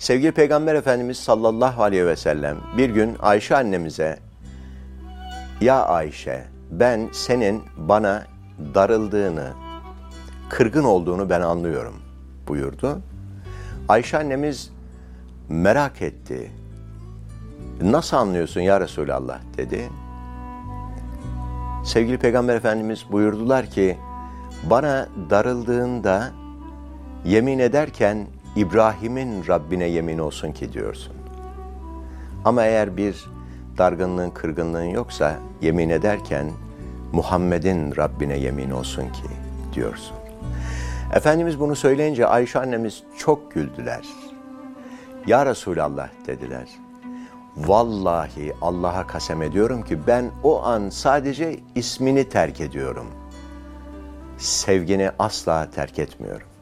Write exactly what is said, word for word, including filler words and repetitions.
Sevgili Peygamber Efendimiz sallallahu aleyhi ve sellem bir gün Ayşe annemize, "Ya Ayşe, ben senin bana darıldığını, kırgın olduğunu ben anlıyorum," buyurdu. Ayşe annemiz merak etti. "Nasıl anlıyorsun ya Resulallah?" dedi. Sevgili Peygamber Efendimiz buyurdular ki, "Bana darıldığında yemin ederken İbrahim'in Rabbine yemin olsun ki diyorsun. Ama eğer bir dargınlığın, kırgınlığın yoksa yemin ederken Muhammed'in Rabbine yemin olsun ki diyorsun." Efendimiz bunu söyleyince Ayşe annemiz çok güldüler. "Ya Resulallah," dediler, "vallahi Allah'a kasem ediyorum ki ben o an sadece ismini terk ediyorum. Sevgini asla terk etmiyorum."